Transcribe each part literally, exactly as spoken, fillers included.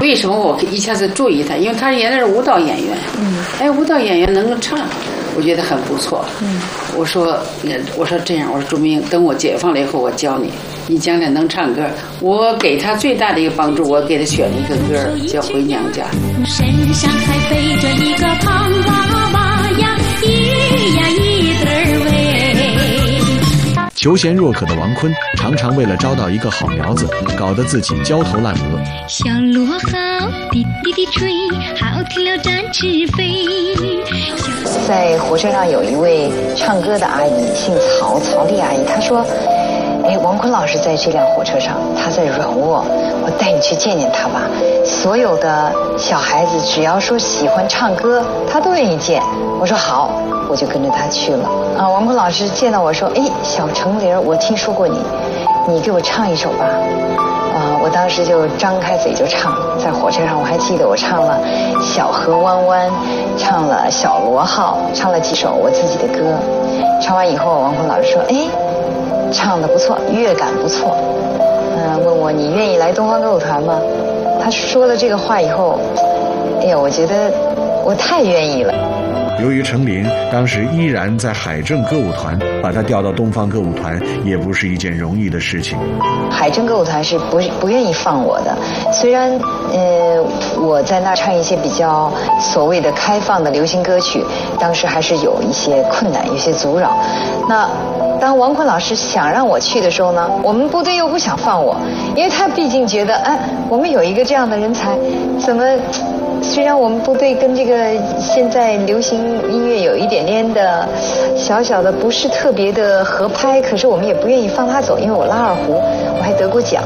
为什么我一下子注意他？因为他原来是舞蹈演员，嗯，哎，舞蹈演员能够唱，我觉得很不错。嗯，我说，我说这样，我说朱明，等我解放了以后，我教你，你将来能唱歌。我给他最大的一个帮助，我给他选了一个歌叫《回娘家》。身上还背着一个胖娃娃呀，一呀一对喂。 求贤若渴的王坤，常常为了招到一个好苗子，搞得自己焦头烂额。 小螺号滴滴滴吹，好听了展翅飞。 在火车上有一位唱歌的阿姨，姓曹，曹丽阿姨，她说：“哎，王坤老师在这辆火车上，他在软卧，我带你去见见他吧。所有的小孩子只要说喜欢唱歌，他都愿意见。”我说好，我就跟着他去了。啊，王坤老师见到我说：“哎，小程玲，我听说过你，你给我唱一首吧。”啊，我当时就张开嘴就唱，在火车上我还记得我唱了《小河弯弯》，唱了《小螺号》，唱了几首我自己的歌。唱完以后，王坤老师说：“哎，唱得不错，乐感不错。”嗯，问我你愿意来东方歌舞团吗？他说了这个话以后，哎呀，我觉得我太愿意了。 由于程琳当时依然在海政歌舞团，把她调到东方歌舞团也不是一件容易的事情。 海政歌舞团是不不愿意放我的，虽然呃我在那儿唱一些比较所谓的开放的流行歌曲，当时还是有一些困难，有些阻扰。那当王坤老师想让我去的时候呢，我们部队又不想放我，因为他毕竟觉得，哎，我们有一个这样的人才，怎么？虽然我们部队跟这个现在流行音乐有一点点的小小的不是特别的合拍，可是我们也不愿意放他走，因为我拉二胡，我还得过奖。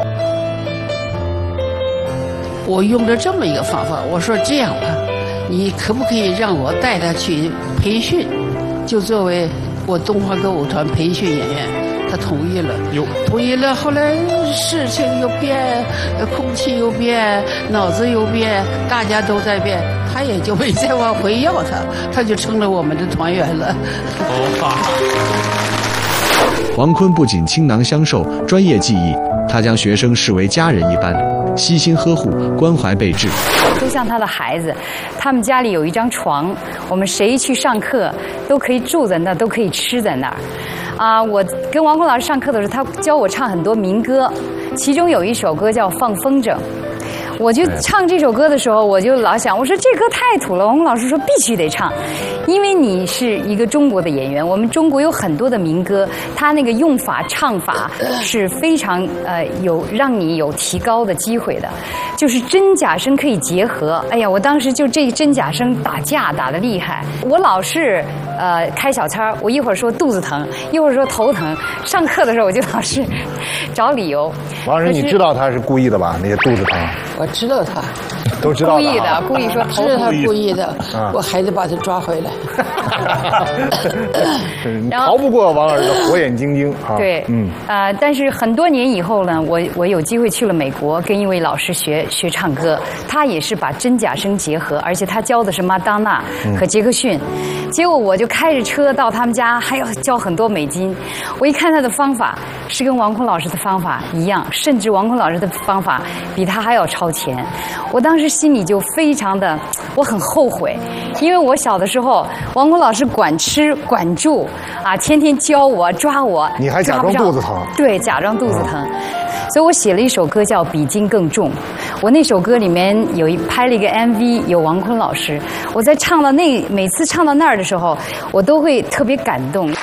我用了这么一个方法，我说这样吧，你可不可以让我带他去培训，就作为我东方歌舞团培训演员。他同意了，同意了。后来事情又变，空气又变，脑子又变，大家都在变，他也就没再往回要他，他就成了我们的团员了。 王坤不仅倾囊相授、专业技艺，他将学生视为家人一般，悉心呵护、关怀备至。 就像他的孩子，他们家里有一张床，我们谁去上课都可以住在那儿，都可以吃在那儿。啊，我跟王坤老师上课的时候，他教我唱很多民歌，其中有一首歌叫《放风筝》。我就唱这首歌的时候，我就老想，我说这歌太土了。王坤老师说必须得唱，因为你是一个中国的演员，我们中国有很多的民歌，它那个用法、唱法是非常呃有让你有提高的机会的，就是真假声可以结合。哎呀，我当时就这真假声打架打得厉害，我老是呃开小差，我一会儿说肚子疼，一会儿说头疼。上课的时候我就老是找理由。 王老师，你知道他是故意的吧？那个肚子疼。 我知道他， 都知道故意的，故意说头疼，他故意的， 啊、 我还得把他抓回来。 你逃不过王老师的火眼金睛啊！ 对，嗯，啊、呃，但是很多年以后呢，我我有机会去了美国，跟一位老师学学唱歌，他也是把真假声结合，而且他教的是马当娜和杰克逊。嗯、结果我就开着车到他们家，还要交很多美金。我一看他的方法是跟王坤老师的方法一样，甚至王坤老师的方法比他还要超前。我当时心里就非常的，我很后悔，因为我小的时候，王坤老师管吃管住啊，天天教我抓我， 你还假装肚子疼？ 对，假装肚子疼。嗯，所以我写了一首歌叫《比金更重》，我那首歌里面有一拍了一个 M V， 有王坤老师。我在唱到那每次唱到那儿的时候，我都会特别感动。